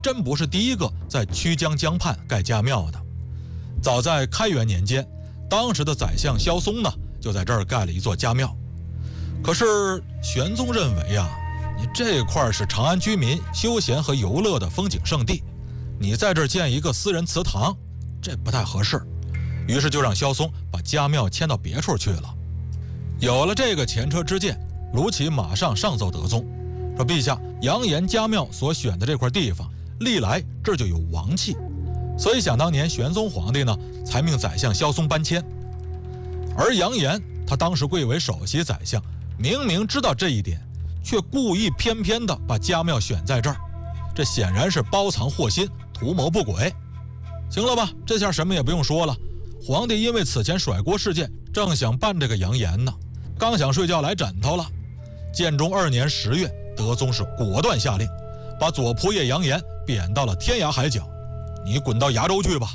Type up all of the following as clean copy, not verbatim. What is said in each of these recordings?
真不是第一个在曲江江畔盖家庙的。早在开元年间，当时的宰相萧嵩呢，就在这儿盖了一座家庙。可是玄宗认为啊，你这块是长安居民休闲和游乐的风景胜地，你在这儿建一个私人祠堂，这不太合适。于是就让萧嵩把家庙迁到别处去了。有了这个前车之鉴，卢杞马上上奏德宗，说陛下，杨岩家庙所选的这块地方，历来这就有王气，所以想当年玄宗皇帝呢，才命宰相萧嵩搬迁。而杨岩他当时贵为首席宰相，明明知道这一点，却故意偏偏的把家庙选在这儿，这显然是包藏祸心，图谋不轨。行了吧，这下什么也不用说了，皇帝因为此前甩锅事件，正想办这个杨岩呢，刚想睡觉来枕头了。建中2年10月，德宗是果断下令，把左仆射杨岩贬到了天涯海角，你滚到崖州去吧。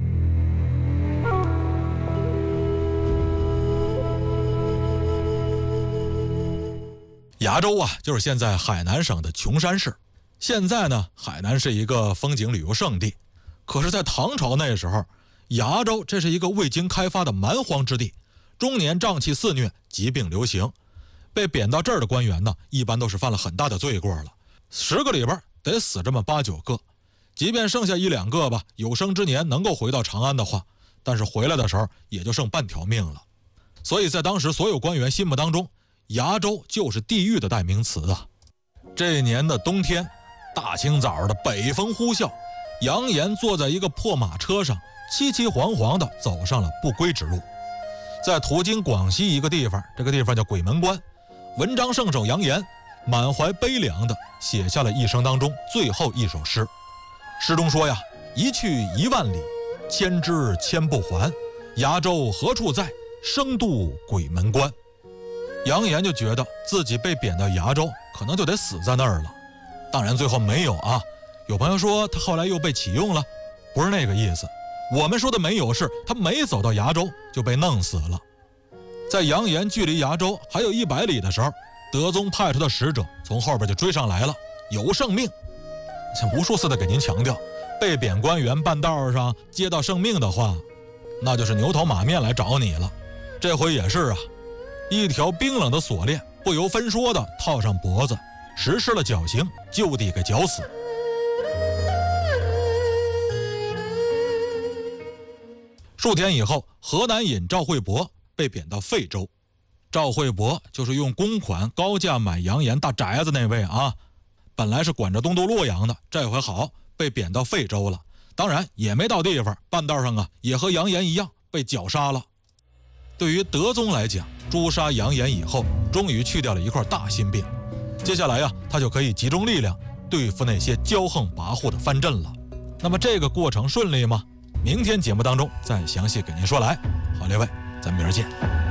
崖州啊，就是现在海南省的琼山市。现在呢，海南是一个风景旅游胜地，可是在唐朝那时候，崖州这是一个未经开发的蛮荒之地，终年瘴气肆虐，疾病流行。被贬到这儿的官员呢，一般都是犯了很大的罪过了，10个里边得死这么8、9个。即便剩下1、2个吧，有生之年能够回到长安的话，但是回来的时候也就剩半条命了。所以在当时所有官员心目当中，崖州就是地狱的代名词啊。这年的冬天，大清早的北风呼啸，杨岩坐在一个破马车上，凄凄惶惶地走上了不归之路。在途经广西一个地方，这个地方叫鬼门关，文章圣手杨岩满怀悲凉地写下了一生当中最后一首诗。诗中说呀，一去1万里，千之千不还，崖州何处在，生渡鬼门关。杨岩就觉得自己被贬到崖州，可能就得死在那儿了。当然最后没有啊，有朋友说他后来又被启用了，不是那个意思。我们说的没有是他没走到崖州就被弄死了。在杨岩距离崖州还有100里的时候，德宗派出的使者从后边就追上来了，有圣命。像无数次的给您强调，被贬官员半道上接到圣命的话，那就是牛头马面来找你了。这回也是啊，一条冰冷的锁链不由分说的套上脖子，实施了绞刑，就地给绞死。数天以后，河南尹赵惠伯被贬到费州。赵惠伯就是用公款高价买杨岩大宅子那位啊，本来是管着东都洛阳的，这回好被贬到费州了。当然也没到地方，半道上啊也和杨岩一样被绞杀了。对于德宗来讲，诛杀杨岩以后，终于去掉了一块大心病。接下来呀，他就可以集中力量对付那些骄横跋扈的藩镇了。那么这个过程顺利吗？明天节目当中再详细给您说来。好，列位，咱们明儿见。